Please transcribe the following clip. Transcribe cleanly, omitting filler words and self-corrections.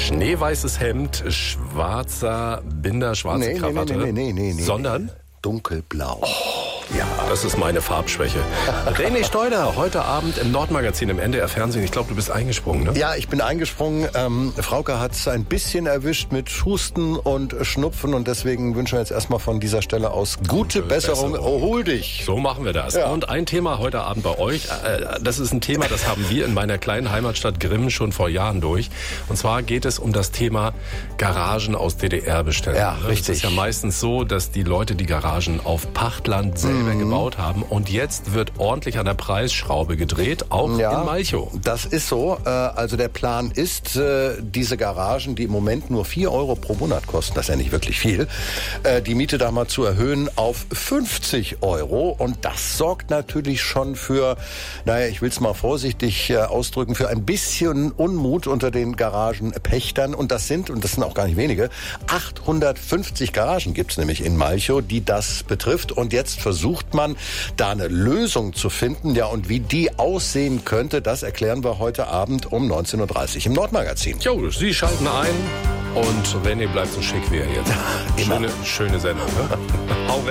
schneeweißes Hemd, schwarzer Binder, schwarze Krawatte. Nee. Sondern? Dunkelblau. Ja, das ist meine Farbschwäche. René Steuder, heute Abend im Nordmagazin im NDR Fernsehen. Ich glaube, du bist eingesprungen, ne? Ja, ich bin eingesprungen. Frauke hat es ein bisschen erwischt mit Husten und Schnupfen und deswegen wünschen wir jetzt erstmal von dieser Stelle aus gute Besserung. Erhol dich. So machen wir das. Ja. Und ein Thema heute Abend bei euch, das ist ein Thema, das haben wir in meiner kleinen Heimatstadt Grimmen schon vor Jahren durch. Und zwar geht es um das Thema Garagen aus DDR-Beständen. Ja, richtig. Es ist ja meistens so, dass die Leute die Garagen auf Pachtland selber gebaut haben. Und jetzt wird ordentlich an der Preisschraube gedreht, auch in Malchow. Das ist so. Also der Plan ist, diese Garagen, die im Moment nur 4 Euro pro Monat kosten, das ist ja nicht wirklich viel, die Miete da mal zu erhöhen auf 50 Euro. Und das sorgt natürlich schon für, ich will es mal vorsichtig ausdrücken, für ein bisschen Unmut unter den Garagenpächtern. Und das sind auch gar nicht wenige, 850 Garagen gibt es nämlich in Malchow, die das betrifft. Und jetzt versucht man, da eine Lösung zu finden. Ja, und wie die aussehen könnte, das erklären wir heute Abend um 19.30 Uhr im Nordmagazin. Jo, Sie schalten ein und René bleibt so schick wie er jetzt. Schöne Sendung, ne?